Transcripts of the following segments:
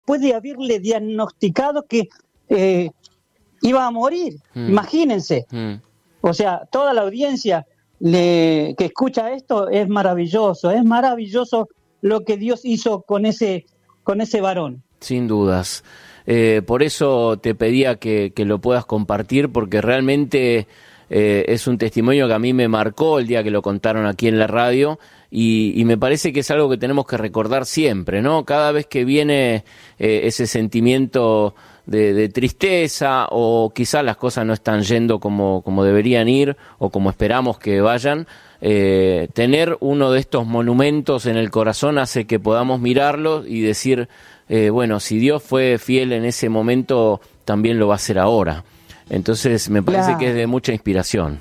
después de haberle diagnosticado que iba a morir. Imagínense. O sea, toda la audiencia que escucha esto es maravilloso lo que Dios hizo con ese varón. Sin dudas. Por eso te pedía que lo puedas compartir, porque realmente es un testimonio que a mí me marcó el día que lo contaron aquí en la radio, y me parece que es algo que tenemos que recordar siempre, ¿no? Cada vez que viene ese sentimiento de tristeza, o quizás las cosas no están yendo como deberían ir o como esperamos que vayan, tener uno de estos monumentos en el corazón hace que podamos mirarlos y decir, bueno, si Dios fue fiel en ese momento, también lo va a hacer ahora. Entonces me parece que es de mucha inspiración.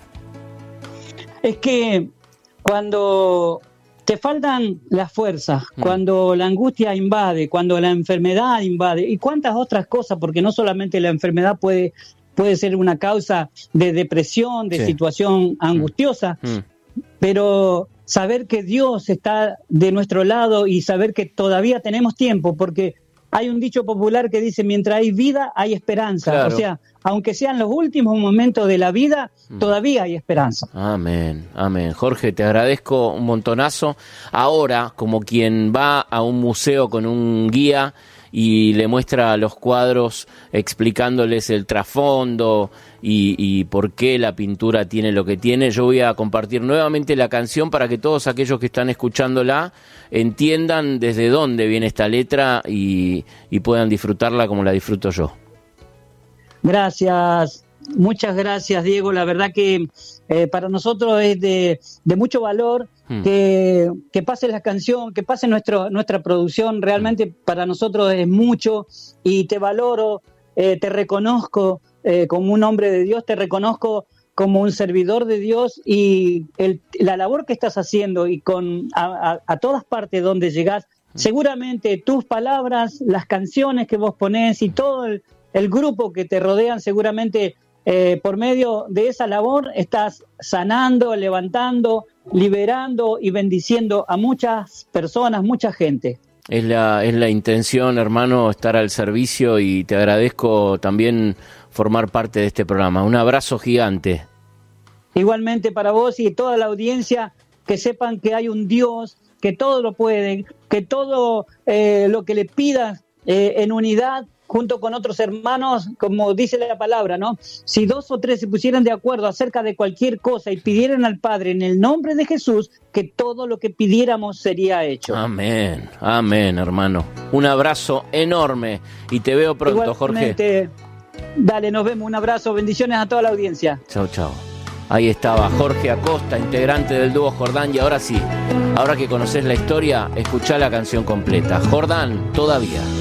Es que cuando te faltan las fuerzas, cuando la angustia invade, cuando la enfermedad invade, y cuántas otras cosas, porque no solamente la enfermedad puede ser una causa de depresión, de situación angustiosa, pero saber que Dios está de nuestro lado y saber que todavía tenemos tiempo, porque hay un dicho popular que dice, mientras hay vida, hay esperanza. Claro. O sea, aunque sean los últimos momentos de la vida, todavía hay esperanza. Amén, amén. Jorge, te agradezco un montonazo. Ahora, como quien va a un museo con un guía y le muestra los cuadros explicándoles el trasfondo y por qué la pintura tiene lo que tiene, yo voy a compartir nuevamente la canción para que todos aquellos que están escuchándola entiendan desde dónde viene esta letra y puedan disfrutarla como la disfruto yo. Gracias, muchas gracias, Diego. La verdad que para nosotros es de mucho valor que pase la canción, que pase nuestra producción. Realmente para nosotros es mucho, y te valoro, te reconozco como un hombre de Dios, te reconozco como un servidor de Dios, y la labor que estás haciendo, y a todas partes donde llegás, seguramente tus palabras, las canciones que vos ponés y todo el grupo que te rodean, seguramente por medio de esa labor estás sanando, levantando, liberando y bendiciendo a muchas personas, mucha gente. Es la intención, hermano, estar al servicio, y te agradezco también formar parte de este programa. Un abrazo gigante. Igualmente para vos y toda la audiencia, que sepan que hay un Dios que todo lo puede, que todo lo que le pidas en unidad, junto con otros hermanos, como dice la palabra, ¿no? Si 2 o 3 se pusieran de acuerdo acerca de cualquier cosa y pidieran al Padre en el nombre de Jesús, que todo lo que pidiéramos sería hecho. Amén, amén, hermano. Un abrazo enorme y te veo pronto, igualmente, Jorge. Dale, nos vemos, un abrazo, bendiciones a toda la audiencia. Chau, chau. Ahí estaba Jorge Acosta, integrante del dúo Jordán, y ahora sí, ahora que conocés la historia, escuchá la canción completa. Jordán, todavía.